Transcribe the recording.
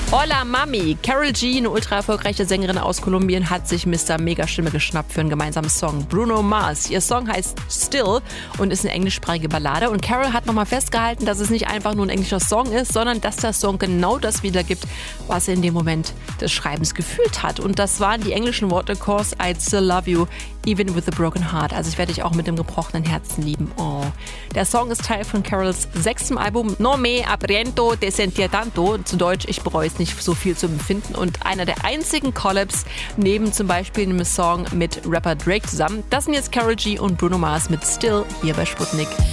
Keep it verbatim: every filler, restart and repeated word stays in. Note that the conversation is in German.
Hola Mami. Karol G, eine ultra erfolgreiche Sängerin aus Kolumbien, hat sich Mister Mega-Stimme geschnappt für einen gemeinsamen Song. Bruno Mars. Ihr Song heißt Still und ist eine englischsprachige Ballade. Und Karol hat nochmal festgehalten, dass es nicht einfach nur ein englischer Song ist, sondern dass der Song genau das wiedergibt, was er in dem Moment des Schreibens gefühlt hat. Und das waren die englischen Worte: Cause I'd still love you, even with a broken heart. Also ich werde dich auch mit dem gebrochenen Herzen lieben. Oh. Der Song ist Teil von Karols sechstem Album No Me Arrepiento de Sentir Tanto. Zu Deutsch, ich bereue es nicht so viel zu empfinden. Und einer der einzigen Collabs neben zum Beispiel einem Song mit Rapper Drake zusammen. Das sind jetzt Karol G und Bruno Mars mit Still hier bei Sputnik.